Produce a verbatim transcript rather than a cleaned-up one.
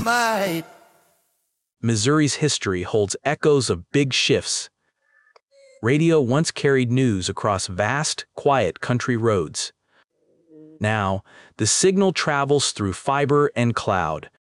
might. Missouri's history holds echoes of big shifts. Radio once carried news across vast, quiet country roads. Now, the signal travels through fiber and cloud,